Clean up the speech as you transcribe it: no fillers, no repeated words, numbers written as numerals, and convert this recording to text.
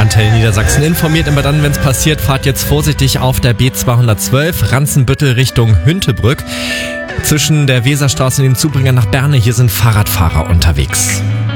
Antenne Niedersachsen informiert immer dann, wenn es passiert. Fahrt jetzt vorsichtig auf der B212 Ranzenbüttel Richtung Hüntebrück. Zwischen der Weserstraße und den Zubringern nach Berne, hier sind Fahrradfahrer unterwegs.